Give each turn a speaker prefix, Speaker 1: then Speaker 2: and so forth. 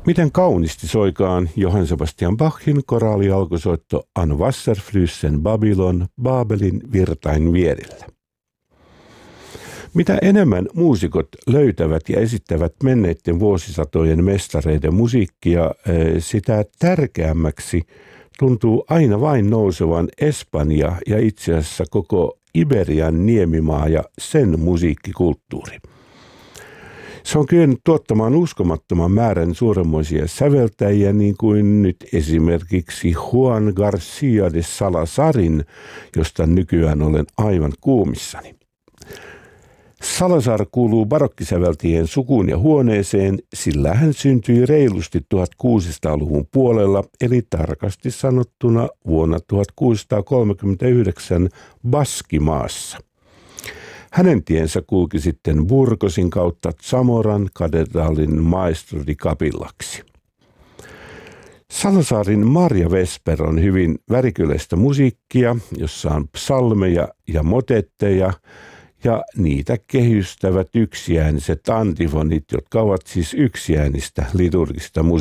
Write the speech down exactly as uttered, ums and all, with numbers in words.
Speaker 1: Miten kauniisti soikaan Johann Sebastian Bachin koraalialkusoitto An Wasserflüssen Babylon Babelin virtain vierillä. Mitä enemmän muusikot löytävät ja esittävät menneiden vuosisatojen mestareiden musiikkia, sitä tärkeämmäksi tuntuu aina vain nousevan Espanja ja itse asiassa koko Iberian niemimaa ja sen musiikkikulttuuri. Se on kyennyt tuottamaan uskomattoman määrän suuremmoisia säveltäjiä, niin kuin nyt esimerkiksi Juan García de Salazarin, josta nykyään olen aivan kuumissani. Salazar kuuluu barokkisäveltäjien sukuun ja huoneeseen, sillä hän syntyi reilusti tuhatkuusisataaluvun puolella, eli tarkasti sanottuna vuonna tuhatkuusisataakolmekymmentäyhdeksän Baskimaassa. Hänen tiensä kulki sitten Burgosin kautta Zamoran katedraalin maestro di Capillaksi. Salazarin Maria Vesper on hyvin värikyläistä musiikkia, jossa on psalmeja ja motetteja, ja niitä kehystävät yksiääniset antifonit, jotka ovat siis yksiäänistä liturgista musiikkia.